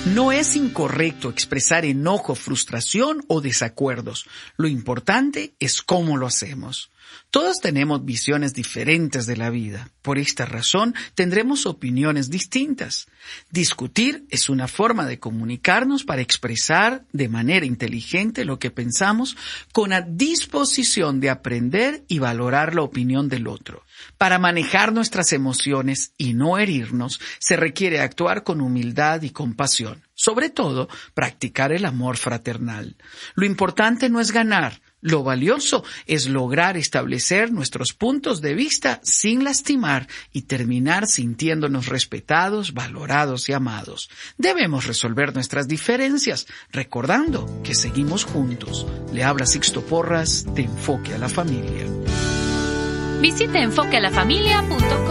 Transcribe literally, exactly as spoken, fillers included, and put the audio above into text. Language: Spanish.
No es incorrecto expresar enojo, frustración o desacuerdos. Lo importante es cómo lo hacemos. Todos tenemos visiones diferentes de la vida. Por esta razón, tendremos opiniones distintas. Discutir es una forma de comunicarnos para expresar de manera inteligente lo que pensamos con la disposición de aprender y valorar la opinión del otro. Para manejar nuestras emociones y no herirnos, se requiere actuar con humildad y compasión. Sobre todo, practicar el amor fraternal. Lo importante no es ganar. Lo valioso es lograr establecer nuestros puntos de vista sin lastimar y terminar sintiéndonos respetados, valorados y amados. Debemos resolver nuestras diferencias, recordando que seguimos juntos. Le habla Sixto Porras de Enfoque a la Familia. Visita enfoque a la familia punto com.